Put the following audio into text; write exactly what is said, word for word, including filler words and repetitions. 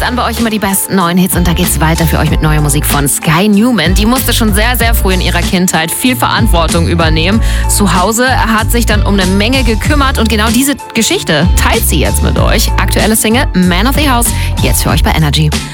an bei euch immer die besten neuen Hits und da geht's weiter für euch mit neuer Musik von Sky Newman. Die musste schon sehr, sehr früh in ihrer Kindheit viel Verantwortung übernehmen. Zu Hause hat sich dann um eine Menge gekümmert und genau diese Geschichte teilt sie jetzt mit euch. Aktuelle Single Man of the House, jetzt für euch bei Energy.